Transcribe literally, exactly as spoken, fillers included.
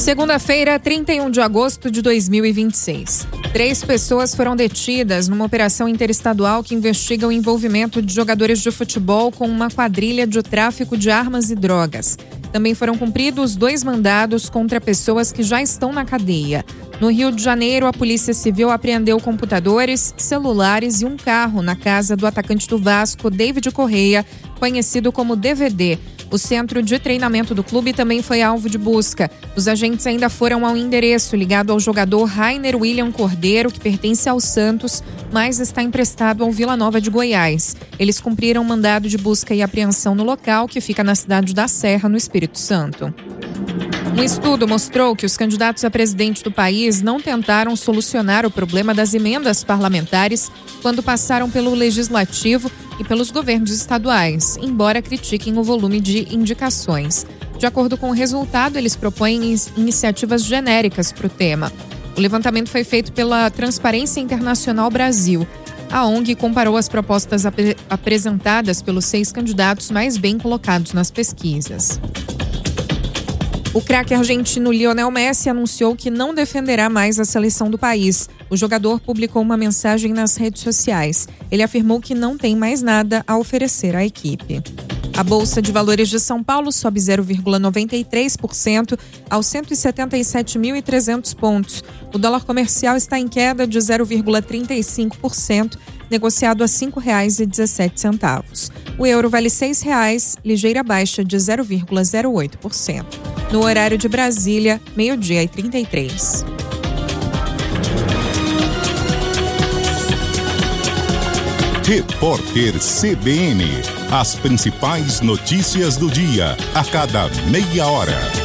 Segunda-feira, trinta e um de agosto de dois mil e vinte e seis. Três pessoas foram detidas numa operação interestadual que investiga o envolvimento de jogadores de futebol com uma quadrilha de tráfico de armas e drogas. Também foram cumpridos dois mandados contra pessoas que já estão na cadeia. No Rio de Janeiro, a Polícia Civil apreendeu computadores, celulares e um carro na casa do atacante do Vasco, David Correia, conhecido como D V D. O centro de treinamento do clube também foi alvo de busca. Os agentes ainda foram ao endereço ligado ao jogador Rainer William Cordeiro, que pertence ao Santos, mas está emprestado ao Vila Nova de Goiás. Eles cumpriram mandado de busca e apreensão no local, que fica na cidade da Serra, no Espírito Santo. Um estudo mostrou que os candidatos a presidente do país não tentaram solucionar o problema das emendas parlamentares quando passaram pelo Legislativo e pelos governos estaduais, embora critiquem o volume de indicações. De acordo com o resultado, eles propõem iniciativas genéricas para o tema. O levantamento foi feito pela Transparência Internacional Brasil. A O N G comparou as propostas ap- apresentadas pelos seis candidatos mais bem colocados nas pesquisas. O craque argentino Lionel Messi anunciou que não defenderá mais a seleção do país. O jogador publicou uma mensagem nas redes sociais. Ele afirmou que não tem mais nada a oferecer à equipe. A Bolsa de Valores de São Paulo sobe zero vírgula noventa e três por cento aos cento e setenta e sete mil e trezentos pontos. O dólar comercial está em queda de zero vírgula trinta e cinco por cento, negociado a cinco reais e dezessete centavos. O euro vale seis reais, ligeira baixa de zero vírgula zero oito por cento. No horário de Brasília, meio-dia e trinta e três. Repórter C B N. As principais notícias do dia, a cada meia hora.